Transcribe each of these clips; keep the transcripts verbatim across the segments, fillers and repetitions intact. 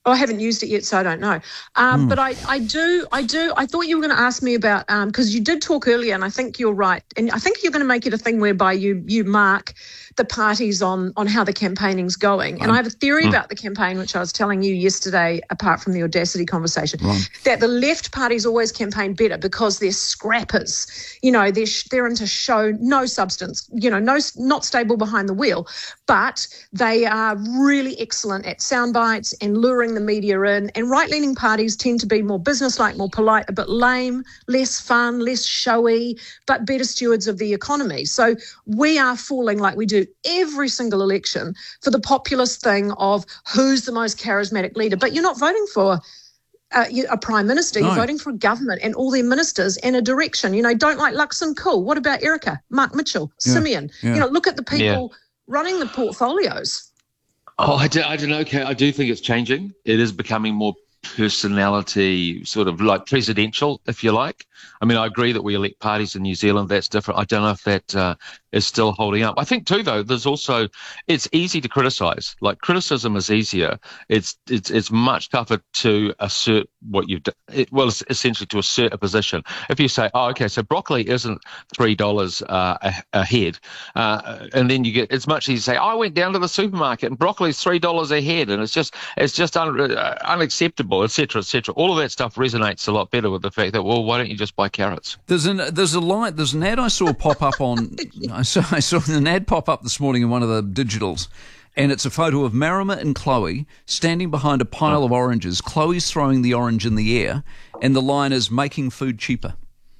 Oh, I haven't used it yet, so I don't know. Um, Mm. But I, I do, I do. I thought you were going to ask me about because um, you did talk earlier, and I think you're right. And I think you're going to make it a thing whereby you you mark the parties on on how the campaigning's going. And I have a theory Mm. about the campaign, which I was telling you yesterday, apart from the Audacity conversation, Right. that the left parties always campaign better because they're scrappers. You know, they're sh- they're into show, no substance. You know, no not stable behind the wheel, but they are really excellent at sound bites and luring the media in. And right-leaning parties tend to be more businesslike, more polite, a bit lame, less fun, less showy, but better stewards of the economy. So we are falling, like we do every single election, for the populist thing of who's the most charismatic leader. But you're not voting for Uh, you, a prime minister, you're No. voting for a government and all their ministers and a direction. You know, don't like Luxon, cool. What about Erica, Mark Mitchell, Yeah, Simeon? yeah. You know, look at the people running the portfolios. Oh, I, do, I don't know. Kate. I do think it's changing. It is becoming more personality, sort of like presidential, if you like. I mean, I agree that we elect parties in New Zealand. That's different. I don't know if that uh, is still holding up. I think too, though, there's also, it's easy to criticise. Like, criticism is easier. It's it's it's much tougher to assert what you've done. It, well, it's essentially to assert a position. If you say, oh, okay, so broccoli isn't three dollars uh, a, a head, uh, and then you get, it's much easier to say, oh, I went down to the supermarket and broccoli's three dollars a head, and it's just it's just un, uh, unacceptable, et cetera, et cetera. All of that stuff resonates a lot better with the fact that, well, why don't you just buy carrots? There's an there's a light there's an ad I saw pop up on I saw I saw an ad pop up this morning in one of the digitals, and it's a photo of Marama and Chloe standing behind a pile of oranges. Chloe's throwing the orange in the air, and the line is making food cheaper.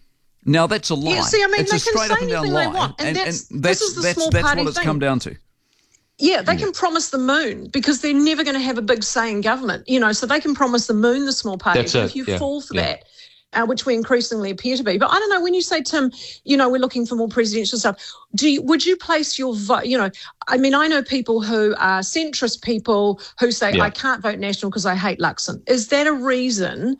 Now that's a lie. Yeah, see, I mean, it's they a can straight say up and down anything lie, they want, and that's- and this that's is the that's, small that's party what it's thing. come down to. Yeah, they can promise the moon because they're never going to have a big say in government, you know, so they can promise the moon, the small parties. That's If it, you yeah, fall for yeah. that, uh, which we increasingly appear to be. But I don't know, when you say, Tim, you know, we're looking for more presidential stuff, do you, would you place your vote, you know, I mean, I know people who are centrist people who say, Yeah. I can't vote National because I hate Luxon. Is that a reason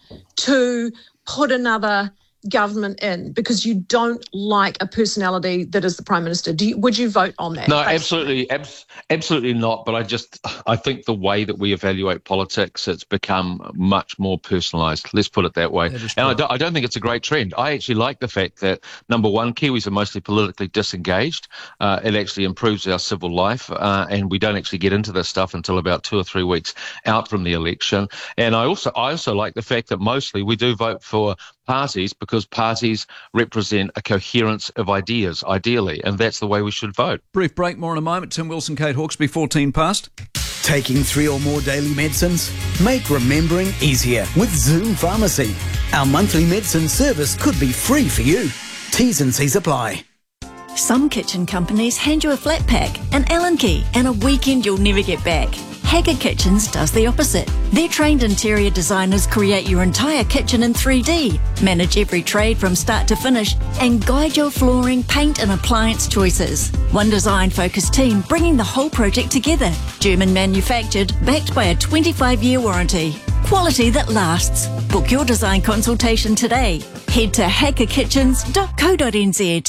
to put another government in because you don't like a personality that is the Prime Minister? Do you, would you vote on that? No, basically? absolutely, abs- absolutely not. But I just, I think the way that we evaluate politics, it's become much more personalised. Let's put it that way. That is And I true. don't, I don't think it's a great trend. I actually like the fact that, number one, Kiwis are mostly politically disengaged. Uh, it actually improves our civil life, uh, and we don't actually get into this stuff until about two or three weeks out from the election. And I also, I also like the fact that mostly we do vote for parties because parties represent a coherence of ideas, ideally, and that's the way we should vote. Brief break, more in a moment. Tim Wilson, Kate Hawkesby, fourteen past. Taking three or more daily medicines? Make remembering easier with Zoom Pharmacy. Our monthly medicine service could be free for you. T's and C's apply. Some kitchen companies hand you a flat pack, an Allen key, and a weekend you'll never get back. Haggard Kitchens does the opposite. Their trained interior designers create your entire kitchen in three D, manage every trade from start to finish, and guide your flooring, paint and appliance choices. One design-focused team bringing the whole project together. German manufactured, backed by a twenty-five year warranty. Quality that lasts. Book your design consultation today. Head to hacker kitchens dot co dot n z.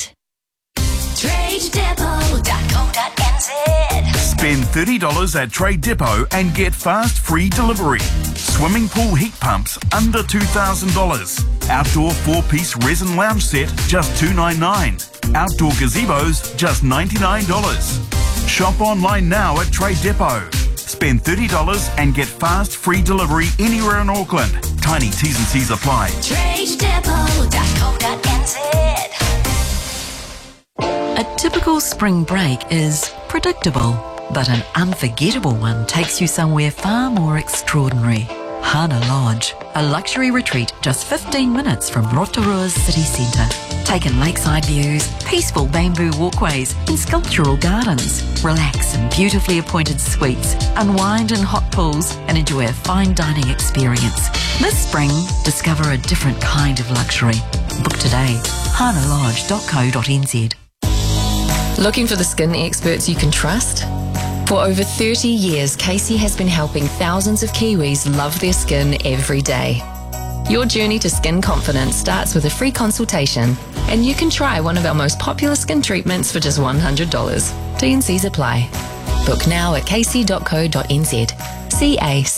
trade depot dot co dot n z. Spend thirty dollars at Trade Depot and get fast free delivery. Swimming pool heat pumps under two thousand dollars. Outdoor four-piece resin lounge set just two hundred ninety-nine dollars. Outdoor gazebos just ninety-nine dollars. Shop online now at Trade Depot. Spend thirty dollars and get fast free delivery anywhere in Auckland. Tiny T's and C's apply. trade depot dot co dot n z. A typical spring break is predictable, but an unforgettable one takes you somewhere far more extraordinary. Hana Lodge, a luxury retreat just fifteen minutes from Rotorua's city centre. Take in lakeside views, peaceful bamboo walkways and sculptural gardens. Relax in beautifully appointed suites, unwind in hot pools and enjoy a fine dining experience. This spring, discover a different kind of luxury. Book today. hana lodge dot co dot n z. Looking for the skin experts you can trust? For over thirty years, Casey has been helping thousands of Kiwis love their skin every day. Your journey to skin confidence starts with a free consultation, and you can try one of our most popular skin treatments for just one hundred dollars. T and C's apply. Book now at casey dot co dot n z. C A